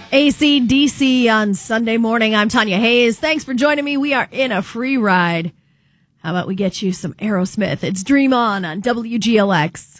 AC/DC on Sunday morning. I'm Tanya Hayes. Thanks for joining me. We are in a free ride. How about we get you some Aerosmith? It's Dream On WGLX.